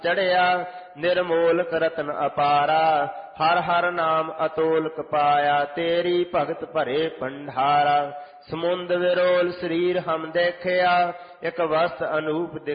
ਚੜਿਆ ਨਿਰਮੋਲਕ ਰਤਨ ਅਪਾਰਾ। ਹਰ ਹਰ ਨਾਮ ਅਤੋਲਕ ਪਾਇਆ, ਤੇਰੀ ਭਗਤ ਭਰੇ ਭੰਡਾਰਾ। ਸਮੁੰਦ ਵਿਰੋਲ ਸਰੀਰ ਹਮ ਦੇਖਿਆ, ਇਕ ਵਸਤ ਅਨੂਪ